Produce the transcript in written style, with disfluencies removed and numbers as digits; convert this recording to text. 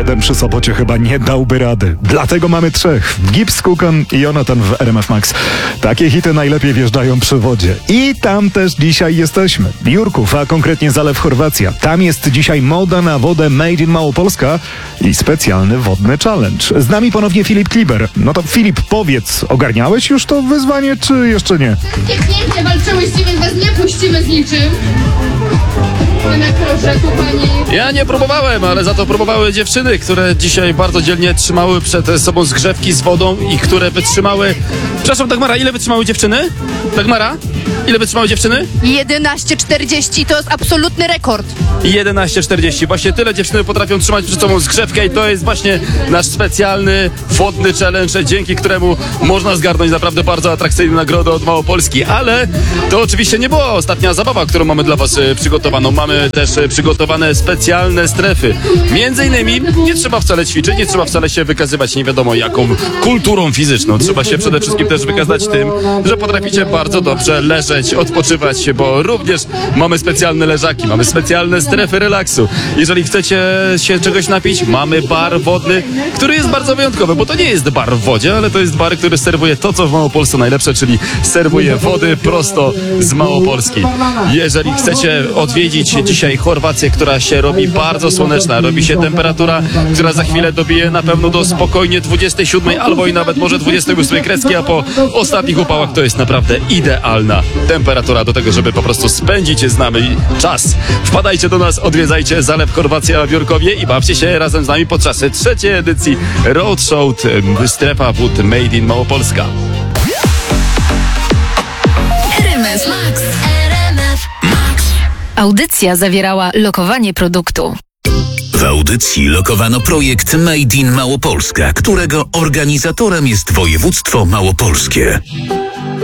Jeden przy Sopocie chyba nie dałby rady. Dlatego mamy trzech. Gibbs, Kukan i Jonathan w RMF Max. Takie hity najlepiej wjeżdżają przy wodzie. I tam też dzisiaj jesteśmy. Jurków, a konkretnie Zalew Chorwacja. Tam jest dzisiaj moda na wodę Made in Małopolska i specjalny wodny challenge. Z nami ponownie Filip Kliber. No to Filip, powiedz, ogarniałeś już to wyzwanie, czy jeszcze nie? Pięknie walczyłyście, więc was nie puścimy z niczym. Na kroszeku, pani. Ja nie próbowałem, ale za to próbowały dziewczyny, które dzisiaj bardzo dzielnie trzymały przed sobą zgrzewki z wodą i które wytrzymały... Przepraszam, Dagmara, ile wytrzymały dziewczyny? Dagmara? Ile wytrzymały dziewczyny? 11:40 to jest absolutny rekord. 11:40. Właśnie tyle dziewczyny potrafią trzymać przed sobą zgrzewkę i to jest właśnie nasz specjalny wodny challenge, dzięki któremu można zgarnąć naprawdę bardzo atrakcyjne nagrody od Małopolski. Ale to oczywiście nie była ostatnia zabawa, którą mamy dla was przygotowaną. Mamy też przygotowane specjalne strefy. Między innymi nie trzeba wcale ćwiczyć, nie trzeba wcale się wykazywać nie wiadomo jaką kulturą fizyczną. Trzeba się przede wszystkim też wykazać tym, że potraficie bardzo dobrze leżeć, odpoczywać, bo również mamy specjalne leżaki, mamy specjalne strefy relaksu. Jeżeli chcecie się czegoś napić, mamy bar wodny, który jest bardzo wyjątkowy, bo to nie jest bar w wodzie, ale to jest bar, który serwuje to, co w Małopolsce najlepsze, czyli serwuje wody prosto z Małopolski. Jeżeli chcecie odwiedzić dzisiaj Chorwację, która się robi bardzo słoneczna, robi się temperatura, która za chwilę dobije na pewno do spokojnie 27 albo i nawet może 28 kreski, a po ostatnich upałach to jest naprawdę idealna temperatura do tego, żeby po prostu spędzić z nami czas. Wpadajcie do nas, odwiedzajcie Zalew Chorwacja w Jurkowie i bawcie się razem z nami podczas trzeciej edycji Roadshow Strefa Wód Made in Małopolska. RMF Max. RMF Max. Audycja zawierała lokowanie produktu. W audycji lokowano projekt Made in Małopolska, którego organizatorem jest województwo małopolskie.